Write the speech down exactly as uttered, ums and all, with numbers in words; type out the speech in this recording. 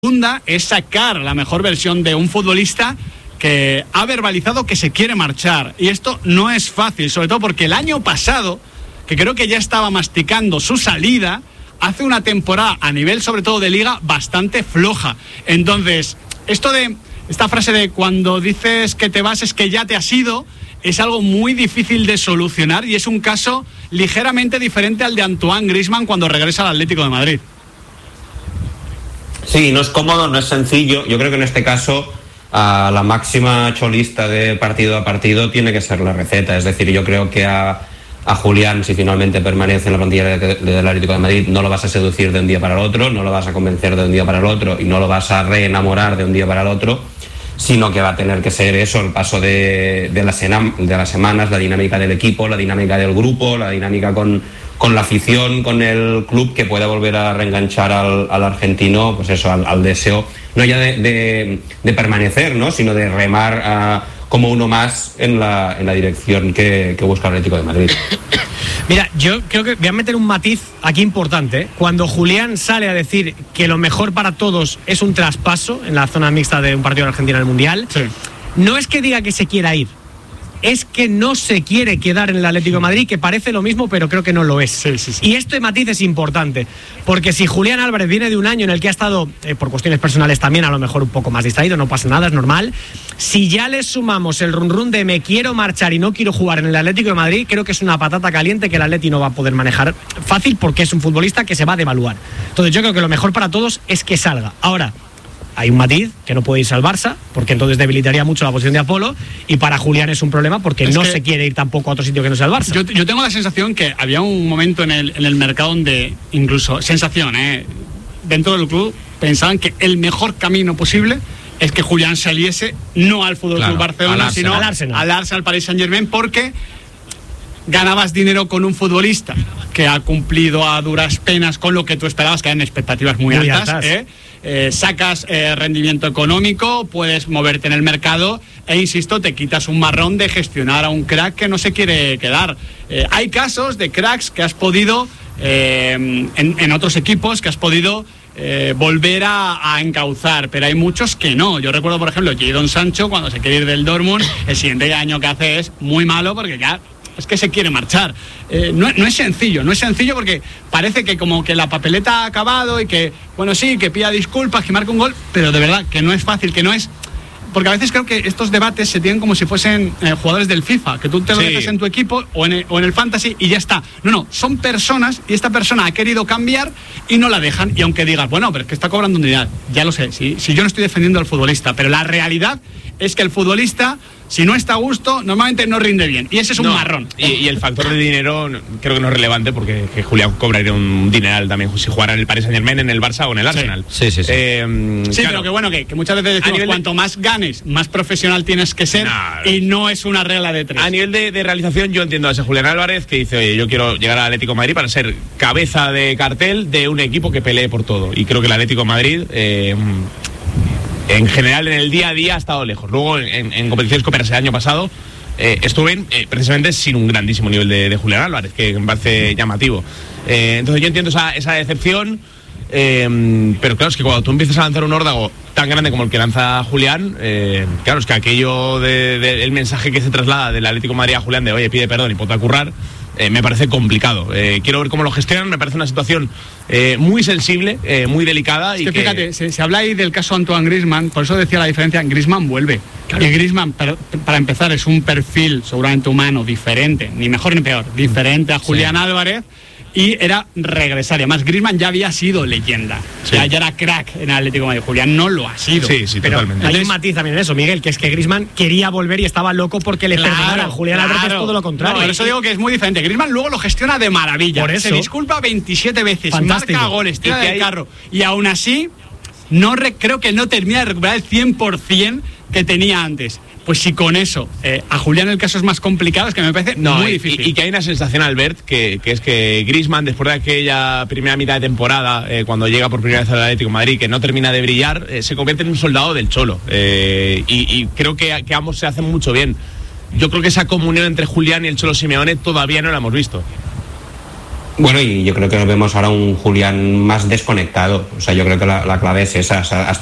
segunda es sacar la mejor versión de un futbolista que ha verbalizado que se quiere marchar. Y esto no es fácil, sobre todo porque el año pasado, que creo que ya estaba masticando su salida, hace una temporada a nivel sobre todo de liga bastante floja. Entonces, esto de esta frase de cuando dices que te vas es que ya te has ido, es algo muy difícil de solucionar y es un caso ligeramente diferente al de Antoine Griezmann cuando regresa al Atlético de Madrid. Sí, no es cómodo, no es sencillo. Yo creo que en este caso a la máxima cholista de partido a partido tiene que ser la receta. Es decir, yo creo que a, a Julián, si finalmente permanece en la plantilla de, de, del Atlético de Madrid, no lo vas a seducir de un día para el otro, no lo vas a convencer de un día para el otro y no lo vas a reenamorar de un día para el otro, sino que va a tener que ser eso, el paso de, de, las, de las semanas, la dinámica del equipo, la dinámica del grupo, la dinámica con, con la afición, con el club, que pueda volver a reenganchar al, al argentino, pues eso, al, al deseo, no ya de, de, de permanecer, ¿no?, sino de remar a, como uno más en la, en la dirección que, que busca el Atlético de Madrid. Mira, yo creo que voy a meter un matiz aquí importante. Cuando Julián sale a decir que lo mejor para todos es un traspaso en la zona mixta de un partido de Argentina en el Mundial, sí. No es que diga que se quiera ir, es que no se quiere quedar en el Atlético de Madrid, que parece lo mismo, pero creo que no lo es. Sí, sí, sí. Y este matiz es importante, porque si Julián Álvarez viene de un año en el que ha estado, eh, por cuestiones personales también, a lo mejor un poco más distraído, no pasa nada, es normal. Si ya le sumamos el run run de me quiero marchar y no quiero jugar en el Atlético de Madrid, creo que es una patata caliente que el Atleti no va a poder manejar fácil, porque es un futbolista que se va a devaluar. Entonces yo creo que lo mejor para todos es que salga. Ahora, hay un matiz, que no puede irse al Barça, porque entonces debilitaría mucho la posición de Apolo, y para Julián es un problema porque es no se quiere ir tampoco a otro sitio que no sea el Barça. Yo, yo tengo la sensación que había un momento en el, en el mercado donde, incluso, sensación, ¿eh? dentro del club, pensaban que el mejor camino posible es que Julián saliese, no al Fútbol Club Barcelona, al sino al Arsenal, al Arsenal, Paris Saint-Germain, porque ganabas dinero con un futbolista que ha cumplido a duras penas con lo que tú esperabas, que eran expectativas muy, muy altas, altas. ¿eh? Eh, sacas eh, rendimiento económico, puedes moverte en el mercado e, insisto, te quitas un marrón de gestionar a un crack que no se quiere quedar. Eh, hay casos de cracks que has podido, eh, en, en otros equipos, que has podido eh, volver a, a encauzar, pero hay muchos que no. Yo recuerdo, por ejemplo, Jadon Sancho, cuando se quiere ir del Dortmund, el siguiente año que hace es muy malo porque ya es que se quiere marchar. Eh, no, no es sencillo, no es sencillo porque parece que como que la papeleta ha acabado y que, bueno, sí, que pida disculpas, que marque un gol, pero de verdad que no es fácil, que no es... Porque a veces creo que estos debates se tienen como si fuesen eh, jugadores del FIFA, que tú te lo sí. dejes en tu equipo o en, el, o en el Fantasy y ya está. No, no, son personas y esta persona ha querido cambiar y no la dejan. Y aunque digas, bueno, pero es que está cobrando un dineral, ya lo sé, si, si yo no estoy defendiendo al futbolista, pero la realidad es que el futbolista, si no está a gusto, normalmente no rinde bien. Y ese es un no, marrón. Y, y el factor de dinero creo que no es relevante, porque que Julián cobraría un dineral también si jugara en el Paris Saint-Germain, en el Barça o en el Arsenal. Sí, sí, sí. Eh, sí, claro. Pero que bueno, que, que muchas veces decimos, cuanto de... más ganes, más profesional tienes que ser, no, y no es una regla de tres. A nivel de, de realización, yo entiendo a ese Julián Álvarez que dice, oye, yo quiero llegar al Atlético de Madrid para ser cabeza de cartel de un equipo que pelee por todo. Y creo que el Atlético de Madrid... Eh, en general, en el día a día ha estado lejos. Luego, en, en competiciones coperas el año pasado, eh, estuve eh, precisamente sin un grandísimo nivel de, de Julián Álvarez, que me parece llamativo. Eh, entonces yo entiendo esa, esa decepción, eh, pero claro, es que cuando tú empiezas a lanzar un órdago tan grande como el que lanza Julián, eh, claro, es que aquello del de, de, mensaje que se traslada del Atlético de Madrid a Julián de, oye, pide perdón y ponte a currar, Eh, me parece complicado. Eh, quiero ver cómo lo gestionan. Me parece una situación eh, muy sensible, eh, muy delicada. Es y que, que fíjate, se, se habla ahí del caso Antoine Griezmann, por eso decía la diferencia. Griezmann vuelve. Claro. Y Griezmann, para, para empezar, es un perfil seguramente humano diferente, ni mejor ni peor, diferente a Julián sí. Álvarez. Y era regresar. Y además, Griezmann ya había sido leyenda. Sí. Ya, ya era crack en el Atlético de Madrid. Julián no lo ha sido. Sí, sí, pero totalmente. Hay un matiz también en eso, Miguel, que es que Griezmann quería volver y estaba loco porque le claro, perdonaran. Julián claro. Álvarez es todo lo contrario. No, por eso digo que es muy diferente. Griezmann luego lo gestiona de maravilla. Por eso. Se disculpa veintisiete veces, fantástico. Marca goles, tira del hay... carro. Y aún así, no re, creo que no termina de recuperar el cien por ciento que tenía antes. Pues si con eso eh, a Julián el caso es más complicado, es que me parece no, muy y, difícil. Y, y que hay una sensación, Albert, que, que es que Griezmann, después de aquella primera mitad de temporada, eh, cuando llega por primera vez al Atlético de Madrid, que no termina de brillar, eh, se convierte en un soldado del Cholo. Eh, y, y creo que, que ambos se hacen mucho bien. Yo creo que esa comunión entre Julián y el Cholo Simeone todavía no la hemos visto. Bueno, y yo creo que vemos ahora un Julián más desconectado. O sea, yo creo que la, la clave es esa. O sea,